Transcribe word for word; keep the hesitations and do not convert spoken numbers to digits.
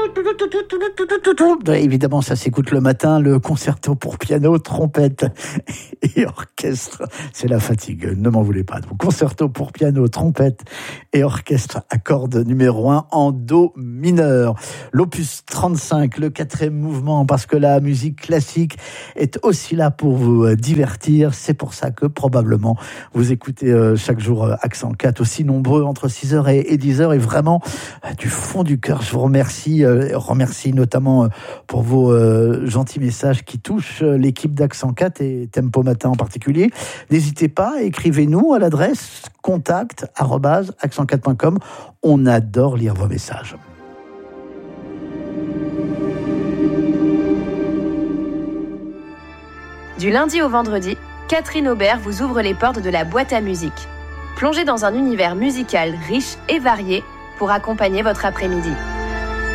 Évidemment, ça s'écoute le matin, le concerto pour piano, trompette et orchestre. C'est la fatigue, ne m'en voulez pas. Donc, concerto pour piano, trompette et orchestre à cordes numéro un en do mineur. L'opus trente-cinq, le quatrième mouvement, parce que la musique classique est aussi là pour vous divertir. C'est pour ça que probablement vous écoutez chaque jour Accent quatre, aussi nombreux entre six heures et dix heures. Et vraiment, du fond du cœur, je vous remercie. Je remercie notamment pour vos euh, gentils messages qui touchent l'équipe d'Accent quatre et Tempo Matin en particulier. N'hésitez pas, écrivez-nous à l'adresse contact arobase accent quatre point com. On adore lire vos messages. Du lundi au vendredi, Catherine Aubert vous ouvre les portes de la boîte à musique. Plongez dans un univers musical riche et varié pour accompagner votre après-midi.